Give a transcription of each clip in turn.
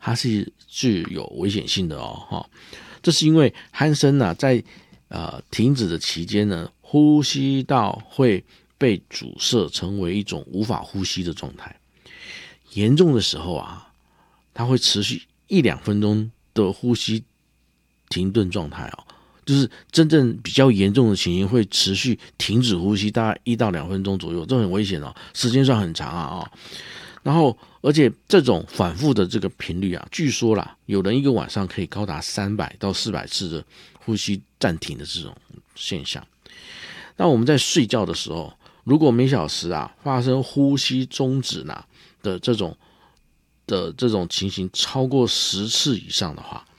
它是具有危险性的哦。这是因为鼾声呢，在停止的期间呢，呼吸道会被阻塞，成为一种无法呼吸的状态。严重的时候啊，它会持续1-2分钟的呼吸停顿状态哦，就是真正比较严重的情形会持续停止呼吸大概1到2分钟左右，这很危险哦，时间算很长啊。然后而且这种反复的这个频率啊，据说啦，有人一个晚上可以高达300到400次的呼吸暂停的这种现象。那我们在睡觉的时候，如果每小时啊发生呼吸终止呢的这种情形超过10次以上的话，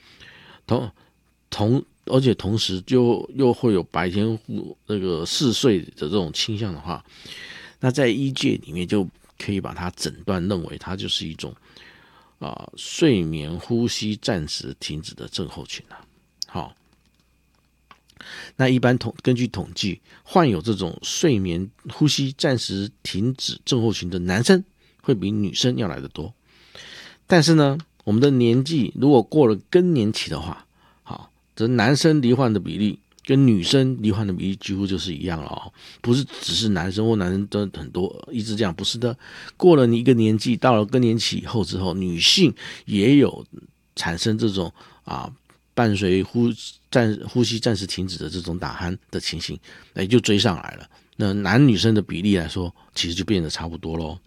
而且同时又会有白天那个嗜睡的这种倾向的话，那在医界里面就可以把它诊断认为它就是一种睡眠呼吸暂时停止的症候群啊。好，那一般根据统计，患有这种睡眠呼吸暂时停止症候群的男生会比女生要来得多。但是呢，我们的年纪如果过了更年期的话，好，这男生罹患的比例跟女生罹患的比例几乎就是一样了哦，不是只是男生或男生都很多一直这样，不是的。过了你一个年纪，到了更年期以后之后，女性也有产生这种伴随呼吸暂时停止的这种打鼾的情形，就追上来了。那男女生的比例来说，其实就变得差不多咯。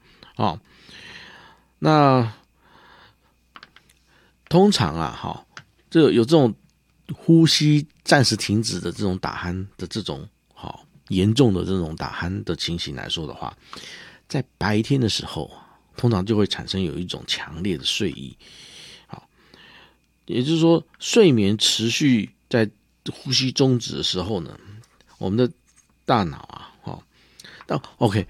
那通常有这种呼吸暂时停止的这种打鼾的这种严重的这种打鼾的情形来说的话，在白天的时候，通常就会产生有一种强烈的睡意。也就是说，睡眠持续在呼吸终止的时候呢，我们的大脑OK，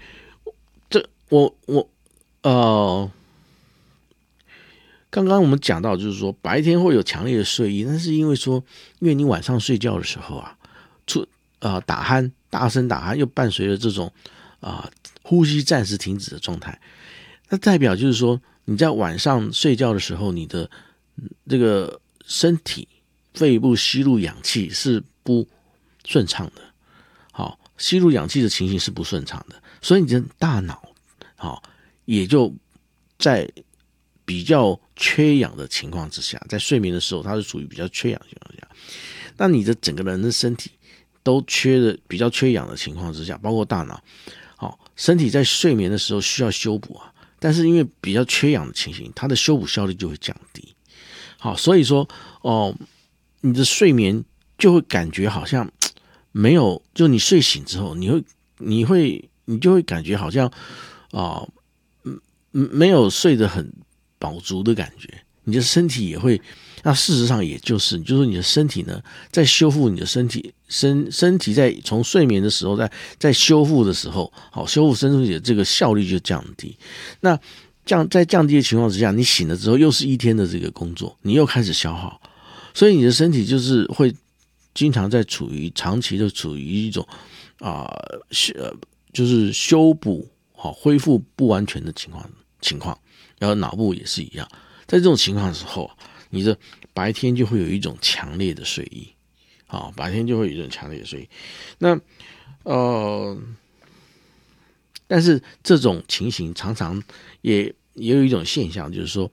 刚刚我们讲到，就是说白天会有强烈的睡意，但是因为你晚上睡觉的时候打鼾，大声打鼾，又伴随着这种呼吸暂时停止的状态，那代表就是说你在晚上睡觉的时候，你的这个身体肺部吸入氧气是不顺畅的，吸入氧气的情形是不顺畅的，所以你的大脑也就在比较缺氧的情况之下，在睡眠的时候它是处于比较缺氧的情况下，那你的整个人的身体都比较缺氧的情况之下，包括大脑身体在睡眠的时候需要修补但是因为比较缺氧的情形，它的修补效率就会降低。所以说你的睡眠就会感觉好像没有，就你睡醒之后，你就会感觉好像没有睡得很饱足的感觉，你的身体也会，那事实上也就是你的身体呢，在修复你的身体在从睡眠的时候在修复的时候，修复身体的这个效率就降低。那在降低的情况之下，你醒了之后又是一天的这个工作，你又开始消耗，所以你的身体就是会经常长期的处于一种就是修补恢复不完全的情况，然后脑部也是一样。在这种情况的时候，你的白天就会有一种强烈的睡意，白天就会有一种强烈的睡意。那但是这种情形常常也有一种现象，就是说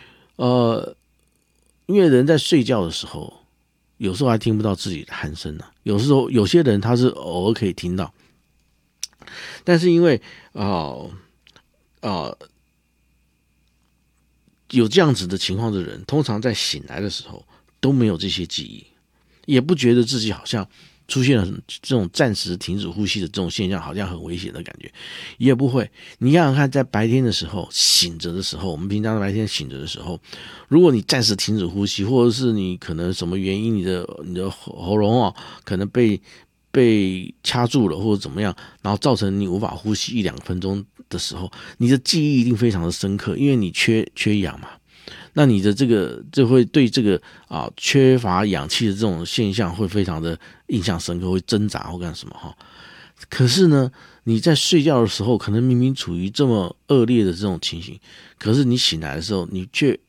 因为人在睡觉的时候，有时候还听不到自己的鼾声有时候有些人他是偶尔可以听到，但是因为有这样子的情况的人，通常在醒来的时候都没有这些记忆，也不觉得自己好像出现了这种暂时停止呼吸的这种现象，好像很危险的感觉，也不会。你想想看，在白天的时候醒着的时候，我们平常白天醒着的时候，如果你暂时停止呼吸，或者是你可能什么原因，你的喉咙可能被掐住了或者怎么样，然后造成你无法呼吸1-2分钟的时候，你的记忆一定非常的深刻，因为你缺氧嘛。那你的这会对这个缺乏氧气的这种现象会非常的印象深刻，会挣扎或干什么可是呢，你在睡觉的时候，可能明明处于这么恶劣的这种情形，可是你醒来的时候，你却